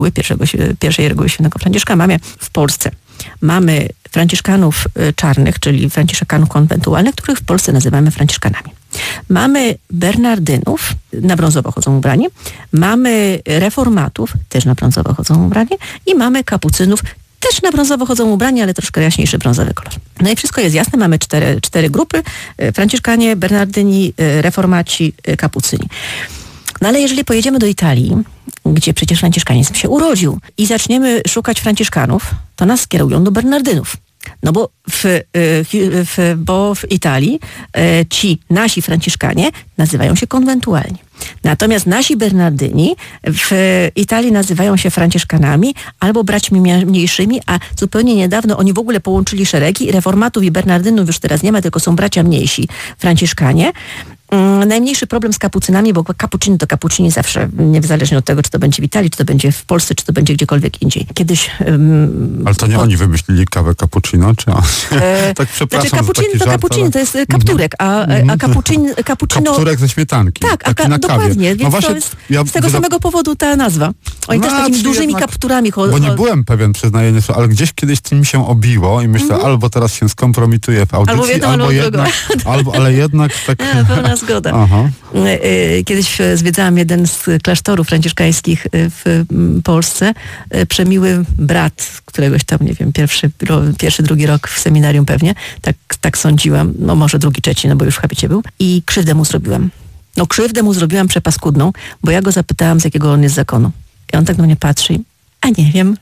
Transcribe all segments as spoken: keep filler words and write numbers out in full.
pierwszego, pierwszej reguły świętego Franciszka mamy w Polsce. Mamy franciszkanów czarnych, czyli franciszkanów konwentualnych, których w Polsce nazywamy franciszkanami. Mamy bernardynów, na brązowo chodzą ubrani, mamy reformatów, też na brązowo chodzą ubrani i mamy kapucynów, też na brązowo chodzą ubrani, ale troszkę jaśniejszy brązowy kolor. No i wszystko jest jasne, mamy cztery, cztery grupy, franciszkanie, bernardyni, reformaci, kapucyni. No ale jeżeli pojedziemy do Italii, gdzie przecież franciszkanizm się urodził i zaczniemy szukać franciszkanów, to nas skierują do bernardynów. No bo w, w, bo w Italii ci nasi franciszkanie nazywają się konwentualni. Natomiast nasi bernardyni w Italii nazywają się franciszkanami albo braćmi mniejszymi, a zupełnie niedawno oni w ogóle połączyli szeregi i reformatów i bernardynów już teraz nie ma, tylko są bracia mniejsi franciszkanie. Mm, najmniejszy problem z kapucynami, bo kapucini to kapucini zawsze, niezależnie od tego, czy to będzie w Italii, czy to będzie w Polsce, czy to będzie gdziekolwiek indziej. Kiedyś... Um, Ale to nie o... oni wymyślili kawę cappuccino, czy... E, tak przepraszam, znaczy kapucini to kapucini, ale... to jest kapturek, a, a kapucin, cappuccino... Kapturek ze śmietanki. Tak, a ka- dokładnie, więc no właśnie, to jest ja, z tego ja... samego powodu ta nazwa. Oni no, też takimi dużymi jednak, kapturami chodzą. Bo nie byłem pewien, przyznaję, nie, ale gdzieś kiedyś to mi się obiło i myślę, mm-hmm. albo teraz się skompromituję w audycji, albo, jedno, albo, albo jednak, albo, ale jednak tak... Nie, pełna zgoda. Aha. Kiedyś zwiedzałam jeden z klasztorów franciszkańskich w Polsce. Przemiły brat, któregoś tam, nie wiem, pierwszy, pierwszy drugi rok w seminarium pewnie, tak, tak sądziłam, no może drugi, trzeci, no bo już w habicie był. I krzywdę mu zrobiłam. No krzywdę mu zrobiłam przepaskudną, bo ja go zapytałam, z jakiego on jest zakonu. I on tak na mnie patrzy, a nie wiem.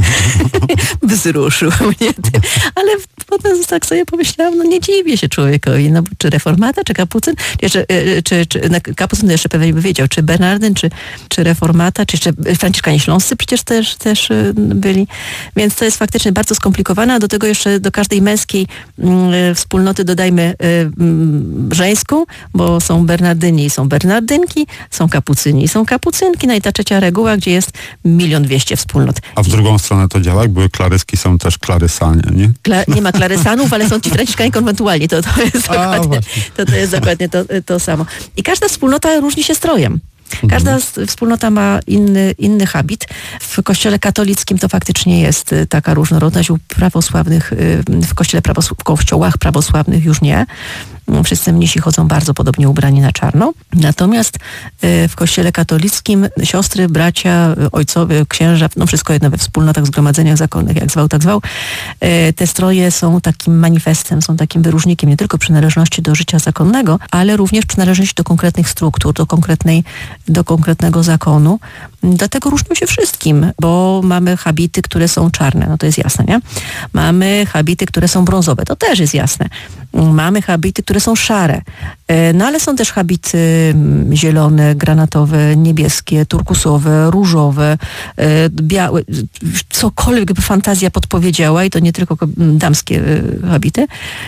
Wzruszył mnie tym. Ale potem tak sobie pomyślałam, no nie dziwię się człowiekowi, no czy reformata, czy kapucyn, jeszcze, czy, czy no, kapucyn jeszcze pewnie by wiedział, czy bernardyn, czy, czy reformata, czy jeszcze franciszkanie śląscy przecież też, też byli. Więc to jest faktycznie bardzo skomplikowane, a do tego jeszcze do każdej męskiej mm, wspólnoty dodajmy mm, żeńską, bo są bernardyni i są bernardynki, są kapucyni i są kapucynki, no i ta trzecia reguła, gdzie jest milion dwieście wspólnot. A w drugą stronę to działa, jak były klaryski, są też klarysanie, nie? Kla- nie ma klarysanów, ale są ci franciszkanie konwentualni, to, to jest A, dokładnie, to, to, jest dokładnie to, to samo. I każda wspólnota różni się strojem. Każda mhm. wspólnota ma inny, inny habit. W kościele katolickim to faktycznie jest taka różnorodność. U prawosławnych, w kościele prawosł- w kościołach prawosławnych już nie. Wszyscy mnisi chodzą bardzo podobnie ubrani na czarno. Natomiast w kościele katolickim siostry, bracia, ojcowie, księża, no wszystko jedno we wspólnotach, zgromadzeniach zakonnych, jak zwał, tak zwał. Te stroje są takim manifestem, są takim wyróżnikiem nie tylko przynależności do życia zakonnego, ale również przynależności do konkretnych struktur, do konkretnej, do konkretnego zakonu. Dlatego różnią się wszystkim, bo mamy habity, które są czarne, no to jest jasne, nie? Mamy habity, które są brązowe, to też jest jasne. Mamy habity, które są szare, no ale są też habity zielone, granatowe, niebieskie, turkusowe, różowe, białe, cokolwiek by fantazja podpowiedziała i to nie tylko damskie habity.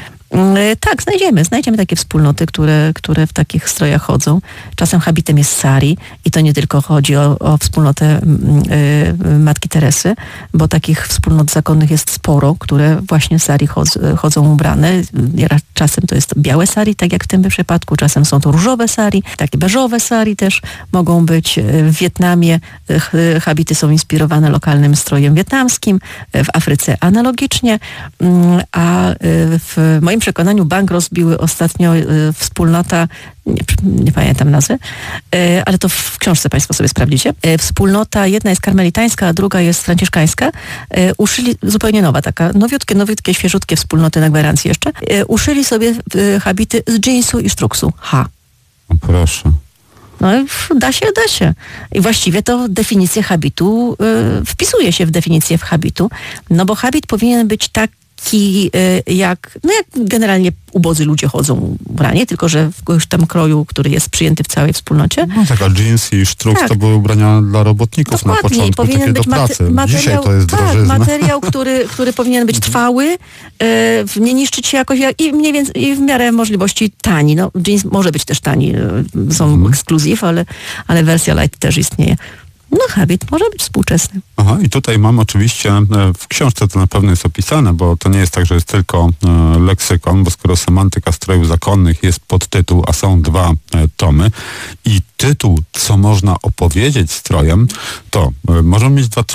Tak, znajdziemy. Znajdziemy takie wspólnoty, które, które w takich strojach chodzą. Czasem habitem jest sari i to nie tylko chodzi o, o wspólnotę y, Matki Teresy, bo takich wspólnot zakonnych jest sporo, które właśnie sari chodz, chodzą ubrane. Czasem to jest białe sari, tak jak w tym przypadku. Czasem są to różowe sari, takie beżowe sari też mogą być. W Wietnamie habity są inspirowane lokalnym strojem wietnamskim, w Afryce analogicznie, a w moim przekonaniu bank rozbiły ostatnio y, wspólnota, nie, nie pamiętam nazwy, y, ale to w książce Państwo sobie sprawdzicie. Y, wspólnota, jedna jest karmelitańska, a druga jest franciszkańska. Y, uszyli, zupełnie nowa taka, nowiutkie, nowiutkie, świeżutkie wspólnoty na gwarancji jeszcze. Y, uszyli sobie y, habity z dżinsu i sztruksu. Ha. O proszę. No da się, da się. I właściwie to definicję habitu y, wpisuje się w definicję w habitu, no bo habit powinien być tak Taki jak, no jak generalnie ubodzy ludzie chodzą ubrani, tylko że w jakimś tam kroju, który jest przyjęty w całej wspólnocie. No tak, a jeans i sztruks tak. to były ubrania dla robotników Dokładnie. na początku, powinien takie być do pracy. Materiał, Dzisiaj to jest tak, drożyzna. materiał, który, który powinien być trwały, e, nie niszczyć się jakoś i mniej więcej i w miarę możliwości tani. No, jeans może być też tani, są mhm. ekskluzyw, ale, ale wersja light też istnieje. No habit może być współczesny. Aha, i tutaj mam oczywiście, w książce to na pewno jest opisane, bo to nie jest tak, że jest tylko e, leksykon, bo skoro semantyka strojów zakonnych jest podtytuł, a są dwa e, tomy i tytuł, co można opowiedzieć strojem, to e, możemy mieć dwa